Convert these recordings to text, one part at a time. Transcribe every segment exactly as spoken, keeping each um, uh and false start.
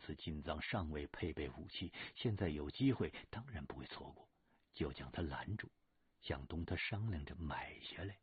次进藏尚未配备武器，现在有机会，当然不会错过，就将他拦住，想同他商量着买下来。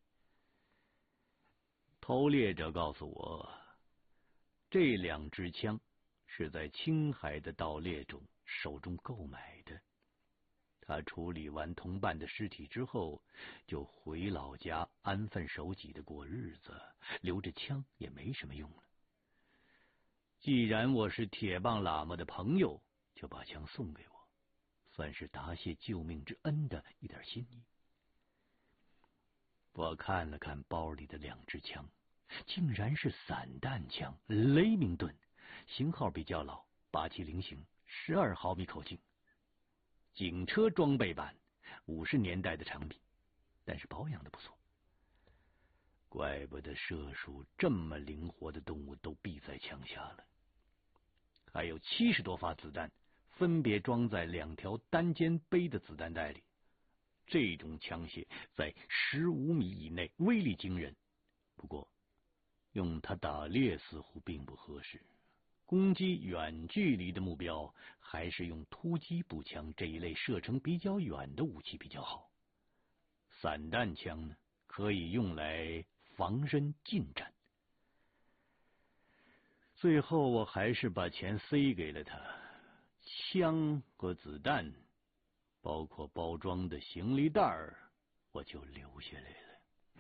偷猎者告诉我，这两支枪是在青海的盗猎中手中购买的。他处理完同伴的尸体之后，就回老家安分守己的过日子，留着枪也没什么用了。既然我是铁棒喇嘛的朋友，就把枪送给我，算是答谢救命之恩的一点心意。我看了看包里的两支枪，竟然是散弹枪，雷明顿，型号比较老，八七零型，十二毫米口径，警车装备版，五十年代的产品，但是保养的不错。怪不得射术这么灵活的动物都毙在枪下了。还有七十多发子弹，分别装在两条单肩背的子弹袋里。这种枪械在十五米以内，威力惊人。不过，用它打猎似乎并不合适。攻击远距离的目标，还是用突击步枪这一类射程比较远的武器比较好。散弹枪呢，可以用来防身近战。最后我还是把钱塞给了他，枪和子弹，包括包装的行李袋儿，我就留下来了。